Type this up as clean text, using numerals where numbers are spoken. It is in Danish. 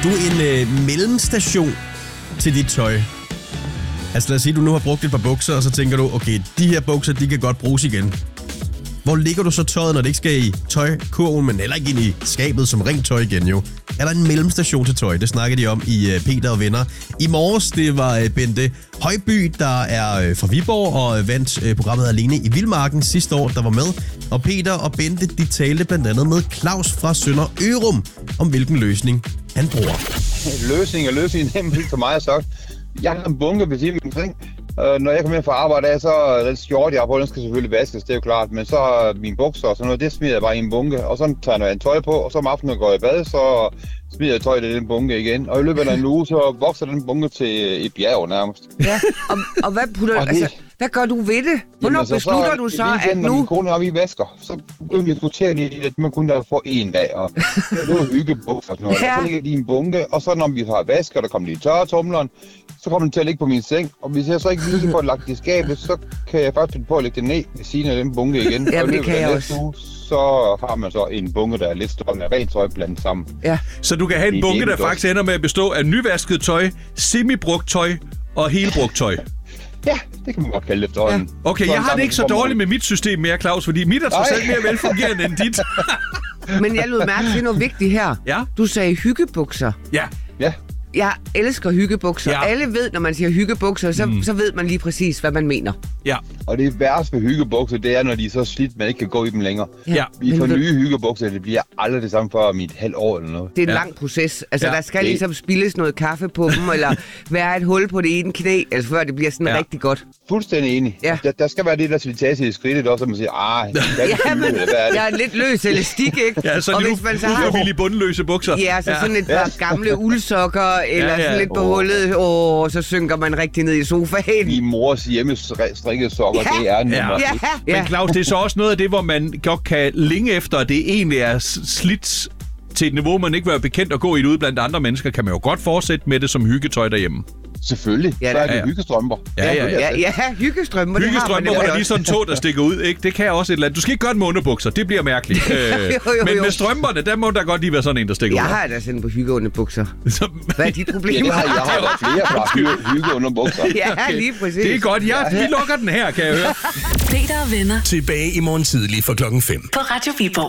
du en mellemstation til dit tøj? Altså lad os sige, du nu har brugt et par bukser, og så tænker du, okay, de her bukser, de kan godt bruges igen. Hvor ligger du så tøjet, når det ikke skal i tøjkurven, men heller ikke ind i skabet som rent tøj igen jo? Er der en mellemstation til tøj? Det snakker de om i Peter og Venner. I morges, det var Bente Højby, der er fra Viborg og vandt programmet Alene i Vildmarken sidste år, der var med. Og Peter og Bente, de talte blandt andet med Claus fra Sønder Ørum om hvilken løsning han bruger. Løsning, nemt for mig har sagt. Jeg har en bunke ved siden omkring. Når jeg kommer hjem fra arbejde, så den skjorte, jeg har på, den skal selvfølgelig vaskes, det er jo klart. Men så mine bukser og sådan noget, det smider jeg bare i en bunke. Og så tager jeg en tøj på, og så om aftenen, når jeg går i bad, så smider jeg tøjet i den bunke igen. Og i løbet af en uge, så vokser den bunke til et bjerg nærmest. Ja, og hvad putter du? Altså, hvad gør du ved det? Hvornår beslutter du så, at nu... Når min kone er, vi vasker, så begynder vi at sortere lidt, at man kun der får en dag. Og det er hyggebukser og sådan noget. Ja. Så ligger de i en bunke, og så når vi har vasket, og der kommer de i tørretumleren, så kommer den til at ligge på min seng. Og hvis jeg så ikke lige får lagt det i skabet, så kan jeg faktisk finde på at lægge det ned ved siden af den bunke igen. Ja, det kan jeg også. Så har man så en bunke, der er lidt større med rent tøj blandet sammen. Ja. Så du kan have en bunke, der faktisk ender med at bestå af nyvasket tøj, semibrugt tøj og helbrugt tøj. Ja, det kan man godt kalde efterhånden. Ja. Okay, jeg har det ikke så dårligt med mit system mere, Claus, fordi mit er trods alt mere velfungerende end dit. Men jeg lød mærke til noget vigtigt her. Ja. Du sagde hyggebukser. Ja. Jeg elsker hyggebukser. Ja. Alle ved, når man siger hyggebukser, så ved man lige præcis, hvad man mener. Ja. Og det værste ved hyggebukser, det er, når de er så slidt, man ikke kan gå i dem længere. Ja. Vi får nye hyggebukser, det bliver aldrig det samme for om et halvt år eller noget. Det er en lang proces. Altså, der skal ligesom spildes noget kaffe på dem, eller være et hul på det ene knæ, altså før det bliver sådan rigtig godt. Fuldstændig enig. Ja. Der skal være det der slitage i skridtet også, at man siger, jeg er lidt løs elastik, ikke? Ja, så hvis man så har ufrivillige bundløse bukser. Ja, så sådan et par gamle uldsokker, eller sådan lidt på hullet, så synker man rigtig ned i sofaen. Min mors hjemmestrikkede sokker, det er nummer. Men Claus, det er så også noget af det, hvor man godt kan længe efter, at det egentlig er slidt til et niveau, man ikke vil være bekendt at gå i det ude blandt andre mennesker, kan man jo godt fortsætte med det som hyggetøj derhjemme. Selvfølgelig. Så er det hyggestrømper. Ja, hyggestrømper. Hyggestrømper, hvor der lige sådan en tå, der stikker ud, ikke? Det kan også et eller andet. Du skal ikke gøre det med underbukser, det bliver mærkeligt. Men med strømperne, der må der godt lige være sådan en, der stikker ud. Jeg har da sendt på hyggeunderbukser. Hvad er dit problem? Jeg har da flere fra hyggeunderbukser. Ja, lige præcis. Det er godt. Vi lukker den her, kan jeg høre. Peter og Venner. Tilbage i morgen tidlig fra 5:00. På Radio Viborg.